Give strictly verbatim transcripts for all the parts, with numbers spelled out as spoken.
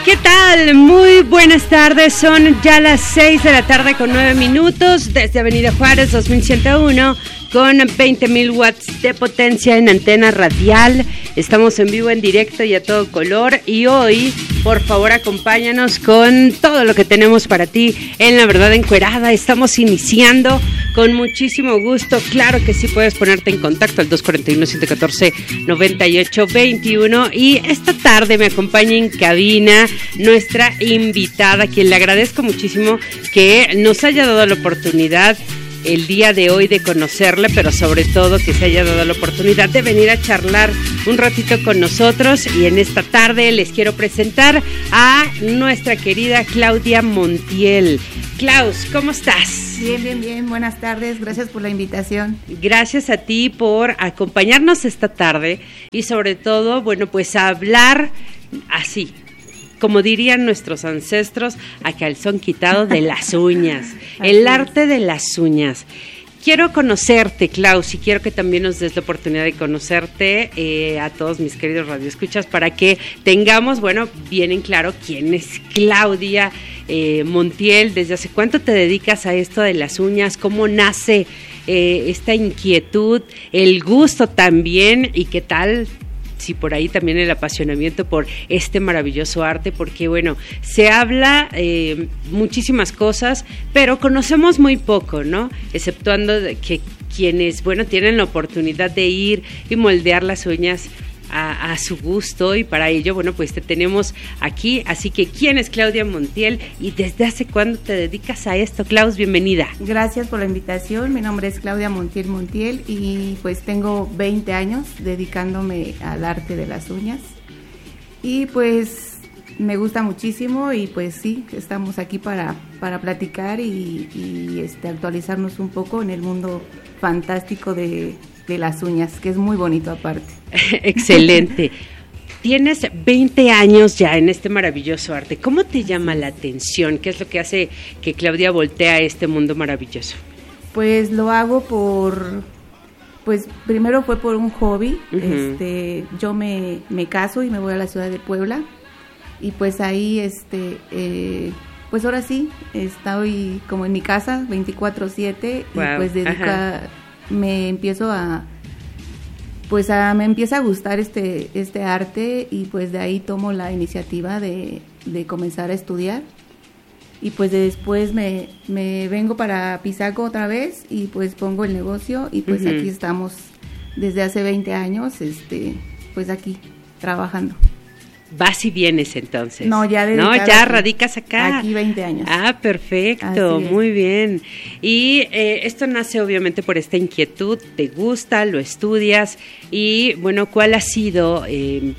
¿Qué tal? Muy buenas tardes, son ya las seis de la tarde con nueve minutos desde Avenida Juárez dos mil ciento uno con veinte mil watts de potencia en antena radial. Estamos en vivo, en directo y a todo color, y hoy, por favor, acompáñanos con todo lo que tenemos para ti en La Verdad Encuerada. Estamos iniciando con muchísimo gusto. Claro que sí, puedes ponerte en contacto al dos cuatro uno, siete uno cuatro, nueve ocho dos uno, y esta tarde me acompaña en cabina nuestra invitada, a quien le agradezco muchísimo que nos haya dado la oportunidad el día de hoy de conocerla, pero sobre todo que se haya dado la oportunidad de venir a charlar un ratito con nosotros. Y en esta tarde les quiero presentar a nuestra querida Claudia Montiel. Klaus, ¿cómo estás? Bien, bien, bien. Buenas tardes. Gracias por la invitación. Gracias a ti por acompañarnos esta tarde y sobre todo, bueno, pues a hablar así, como dirían nuestros ancestros, a calzón quitado, de las uñas, el arte de las uñas. Quiero conocerte, Klaus, y quiero que también nos des la oportunidad de conocerte eh, a todos mis queridos radioescuchas, para que tengamos, bueno, bien en claro quién es Claudia eh, Montiel, desde hace cuánto te dedicas a esto de las uñas, cómo nace eh, esta inquietud, el gusto también, y qué tal si por ahí también el apasionamiento por este maravilloso arte, porque bueno, se habla eh, muchísimas cosas, pero conocemos muy poco, ¿no? Exceptuando de que quienes, bueno, tienen la oportunidad de ir y moldear las uñas a, a su gusto, y para ello, bueno, pues te tenemos aquí. Así que, ¿quién es Claudia Montiel y desde hace cuándo te dedicas a esto? Klaus, bienvenida. Gracias por la invitación. Mi nombre es Claudia Montiel Montiel y pues tengo veinte años dedicándome al arte de las uñas, y pues me gusta muchísimo, y pues sí, estamos aquí para, para platicar y, y este, actualizarnos un poco en el mundo fantástico de, de las uñas, que es muy bonito aparte. Excelente. Tienes veinte años ya en este maravilloso arte. ¿Cómo te llama la atención? ¿Qué es lo que hace que Claudia voltee a este mundo maravilloso? Pues lo hago por, pues primero fue por un hobby. Uh-huh. Este, yo me, me caso y me voy a la ciudad de Puebla, y pues ahí, este, eh, pues ahora sí, estoy como en mi casa veinticuatro siete. Wow. Y pues dedica, me empiezo a pues a, me empieza a gustar este este arte, y pues de ahí tomo la iniciativa de, de comenzar a estudiar, y pues de después me, me vengo para Pisaco otra vez, y pues pongo el negocio, y pues uh-huh. aquí estamos desde hace veinte años, este pues aquí trabajando. ¿Vas y vienes entonces? No, ya No, ya aquí, radicas acá. Aquí veinte años. Ah, perfecto, muy bien. Y eh, esto nace obviamente por esta inquietud, te gusta, lo estudias, y bueno, ¿cuál ha sido eh,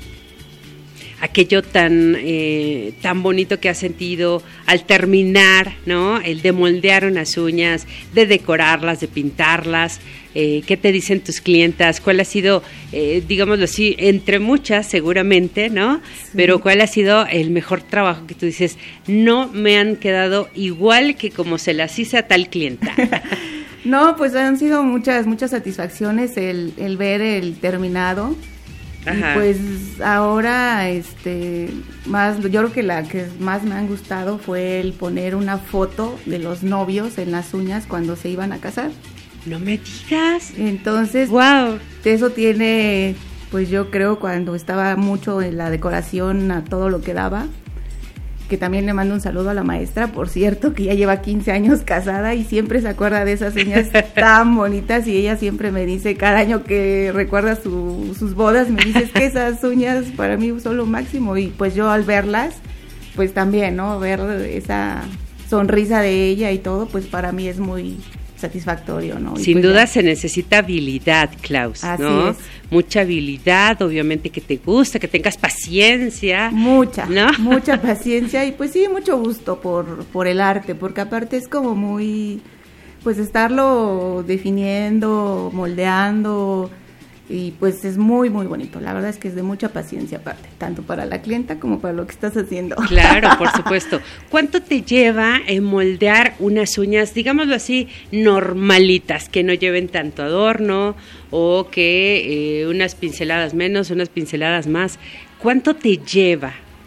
aquello tan eh, tan bonito que has sentido al terminar, ¿no? El de moldear unas uñas, de decorarlas, de pintarlas. Eh, ¿Qué te dicen tus clientas? ¿Cuál ha sido, eh, digámoslo así, entre muchas seguramente, ¿no? Sí. Pero ¿cuál ha sido el mejor trabajo que tú dices, no me han quedado igual que como se las hice a tal clienta? No, pues han sido muchas, muchas satisfacciones el, el ver el terminado. Ajá. Y pues ahora, este, más, yo creo que la que más me han gustado fue el poner una foto de los novios en las uñas cuando se iban a casar. No me digas. Entonces, wow, eso tiene, pues yo creo, cuando estaba mucho en la decoración a todo lo que daba, que también le mando un saludo a la maestra, por cierto, que ya lleva quince años casada y siempre se acuerda de esas uñas tan bonitas, y ella siempre me dice, cada año que recuerda su, sus bodas, me dice, es que esas uñas para mí son lo máximo, y pues yo al verlas, pues también, ¿no? Ver esa sonrisa de ella y todo, pues para mí es muy satisfactorio, ¿no? Sin pues duda ya. Se necesita habilidad, Klaus, Así ¿no? Es. Mucha habilidad, obviamente que te gusta, que tengas paciencia. Mucha, ¿no? mucha paciencia, y pues sí, mucho gusto por, por el arte, porque aparte es como muy, pues estarlo definiendo, moldeando, y pues es muy, muy bonito. La verdad es que es de mucha paciencia aparte, tanto para la clienta como para lo que estás haciendo. Claro, por supuesto. ¿Cuánto te lleva en moldear unas uñas, digámoslo así, normalitas, que no lleven tanto adorno, o que eh, unas pinceladas menos, unas pinceladas más? ¿Cuánto te lleva?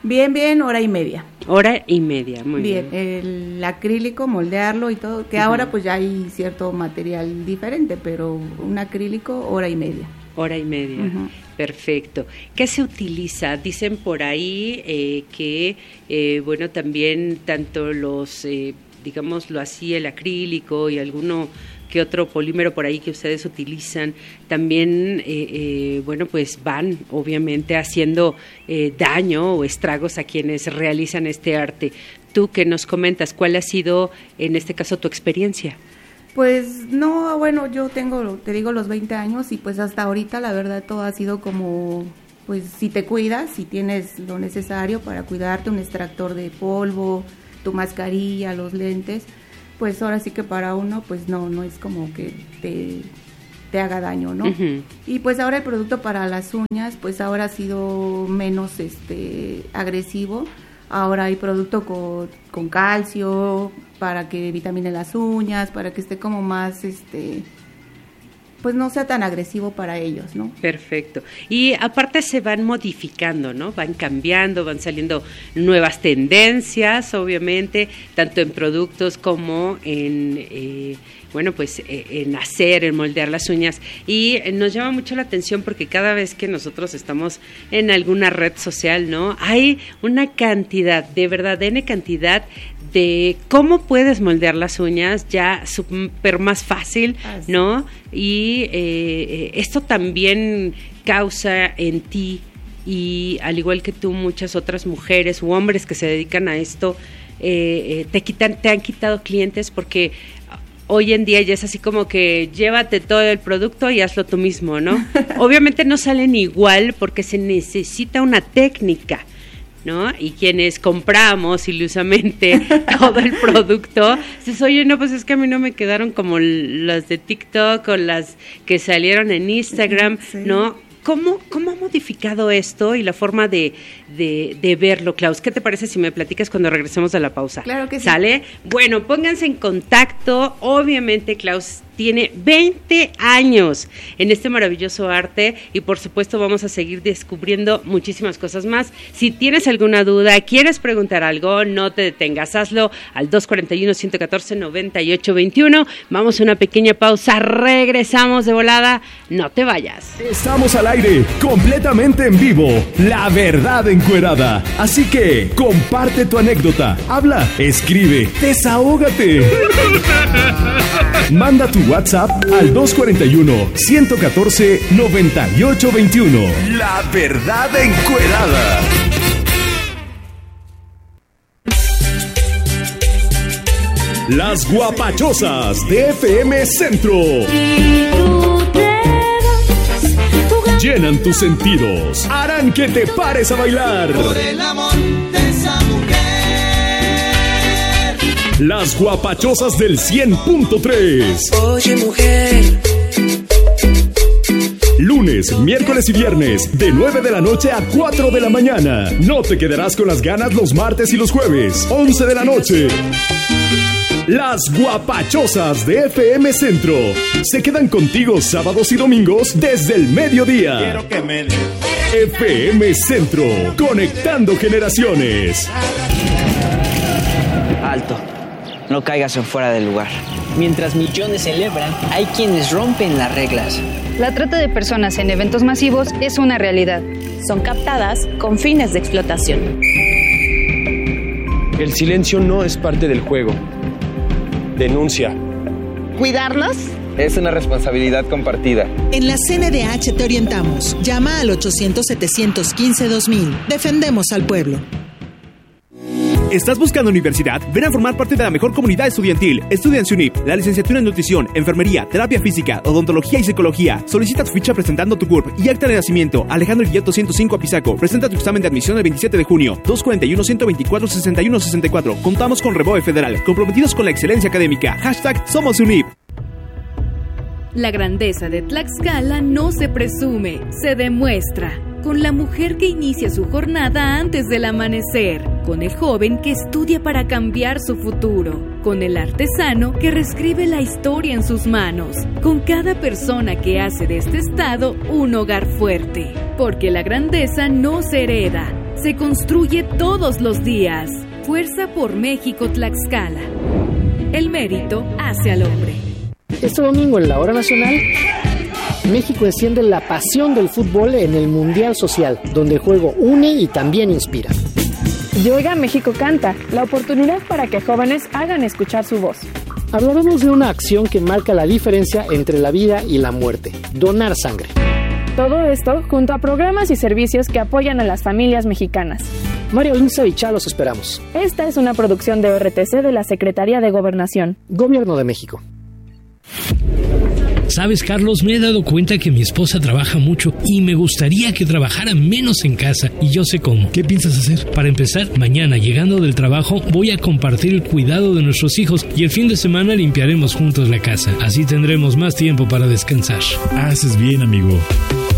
Bien, bien, hora y media. Hora y media, muy bien. bien. El acrílico, moldearlo y todo, que uh-huh. ahora pues ya hay cierto material diferente, pero un acrílico, hora y media. Hora y media, uh-huh. Perfecto. ¿Qué se utiliza? Dicen por ahí eh, que, eh, bueno, también tanto los, eh, digámoslo así, el acrílico y alguno que otro polímero por ahí que ustedes utilizan, también, eh, eh, bueno, pues van obviamente haciendo eh, daño o estragos a quienes realizan este arte. ¿Tú qué nos comentas? ¿Cuál ha sido, en este caso, tu experiencia? Pues no, bueno, yo tengo, te digo, los veinte años y pues hasta ahorita la verdad todo ha sido como, pues si te cuidas, si tienes lo necesario para cuidarte, un extractor de polvo, tu mascarilla, los lentes, pues ahora sí que para uno pues no, no es como que te, te haga daño, ¿no? Uh-huh. Y pues ahora el producto para las uñas pues ahora ha sido menos este agresivo. Ahora hay producto con, con calcio para que vitamine las uñas, para que esté como más, este, pues no sea tan agresivo para ellos, ¿no? Perfecto. Y aparte se van modificando, ¿no? Van cambiando, van saliendo nuevas tendencias, obviamente, tanto en productos como en... Eh, bueno, pues eh, en hacer, en moldear las uñas. Y eh, nos llama mucho la atención porque cada vez que nosotros estamos en alguna red social, ¿no? Hay una cantidad, de verdad, N cantidad de cómo puedes moldear las uñas ya súper más fácil, ¿no? Y eh, esto también causa en ti, y al igual que tú, muchas otras mujeres u hombres que se dedican a esto, eh, eh, te quitan, te han quitado clientes porque... Hoy en día ya es así como que llévate todo el producto y hazlo tú mismo, ¿no? Obviamente no salen igual porque se necesita una técnica, ¿no? Y quienes compramos ilusamente todo el producto, dices, oye, no, pues es que a mí no me quedaron como las de TikTok o las que salieron en Instagram, sí. ¿No? ¿Cómo, ¿Cómo ha modificado esto y la forma de, de, de verlo, Klaus? ¿Qué te parece si me platicas cuando regresemos a la pausa? Claro que sí. ¿Sale? Bueno, pónganse en contacto. Obviamente, Klaus tiene veinte años en este maravilloso arte y por supuesto vamos a seguir descubriendo muchísimas cosas más. Si tienes alguna duda, quieres preguntar algo, no te detengas, hazlo al dos cuatro uno, uno uno cuatro, nueve ocho dos uno. Vamos a una pequeña pausa, regresamos de volada, no te vayas. Estamos al aire, completamente en vivo, La Verdad Encuerada. Así que comparte tu anécdota, habla, escribe, desahógate. Manda tu WhatsApp al dos cuatro uno, uno uno cuatro, nueve ocho dos uno. La Verdad Encuerada. Las guapachosas de F M Centro llenan tus sentidos, harán que te pares a bailar. Por el amor de esa mujer. Las guapachosas del cien punto tres. Oye, mujer. Lunes, miércoles y viernes, de nueve de la noche a cuatro de la mañana. No te quedarás con las ganas los martes y los jueves, once de la noche. Las guapachosas de F M Centro se quedan contigo sábados y domingos desde el mediodía. Quiero que me des. F M Centro, conectando generaciones. Alto, no caigas en fuera del lugar. Mientras millones celebran, hay quienes rompen las reglas. La trata de personas en eventos masivos es una realidad. Son captadas con fines de explotación. El silencio no es parte del juego. Denuncia. ¿Cuidarlos? Es una responsabilidad compartida. En la C N D H te orientamos. Llama al ochocientos, setecientos quince, dos mil. Defendemos al pueblo. ¿Estás buscando universidad? Ven a formar parte de la mejor comunidad estudiantil. Estudia en SUNIP, la licenciatura en nutrición, enfermería, terapia física, odontología y psicología. Solicita tu ficha presentando tu C U R P y acta de nacimiento. Alejandro Guilleto ciento cinco Apizaco. Presenta tu examen de admisión el veintisiete de junio. dos cuatro uno, uno veinticuatro, sesenta y uno sesenta y cuatro. Contamos con Reboe Federal, comprometidos con la excelencia académica. Hashtag Somos SUNIP. La grandeza de Tlaxcala no se presume, se demuestra. Con la mujer que inicia su jornada antes del amanecer, con el joven que estudia para cambiar su futuro, con el artesano que reescribe la historia en sus manos, con cada persona que hace de este estado un hogar fuerte, porque la grandeza no se hereda, se construye todos los días. Fuerza por México Tlaxcala. El mérito hace al hombre. Este domingo en la Hora Nacional, México enciende la pasión del fútbol en el Mundial Social, donde el juego une y también inspira. Y Oiga México Canta, la oportunidad para que jóvenes hagan escuchar su voz. Hablaremos de una acción que marca la diferencia entre la vida y la muerte: donar sangre. Todo esto junto a programas y servicios que apoyan a las familias mexicanas. Mario Lince y Chá, los esperamos. Esta es una producción de O R T C de la Secretaría de Gobernación. Gobierno de México. Sabes, Carlos, me he dado cuenta que mi esposa trabaja mucho y me gustaría que trabajara menos en casa, y yo sé cómo. ¿Qué piensas hacer? Para empezar, mañana, llegando del trabajo, voy a compartir el cuidado de nuestros hijos y el fin de semana limpiaremos juntos la casa. Así tendremos más tiempo para descansar. Haces bien, amigo.